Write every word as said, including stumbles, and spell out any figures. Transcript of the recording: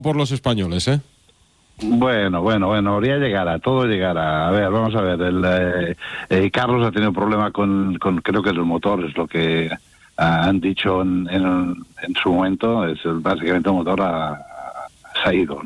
por los españoles, ¿eh? Bueno, bueno, bueno, ya llegará, todo llegará. A ver, vamos a ver, el, eh, eh, Carlos ha tenido problema con, con, creo que es el motor, es lo que ah, han dicho en, en, en su momento, es el, básicamente el motor ha, ha, se ha ido.